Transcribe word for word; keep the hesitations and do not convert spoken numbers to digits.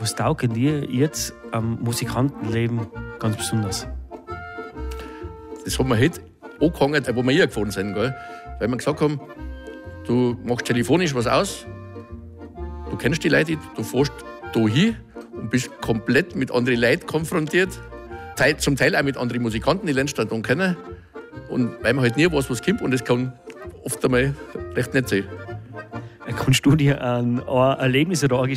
Was taugt dir jetzt am Musikantenleben ganz besonders? Das haben wir heute angefangen, wo wir hingefahren sind. Gell? Weil wir gesagt haben, du machst telefonisch was aus, du kennst die Leute, du fährst da hin und bist komplett mit anderen Leuten konfrontiert. Zum Teil auch mit anderen Musikanten, die lernst du dann kennen. Und weil man halt nie weiß, was kommt, und das kann oft einmal recht nett sein. Kannst du dir ein Erlebnis oder eine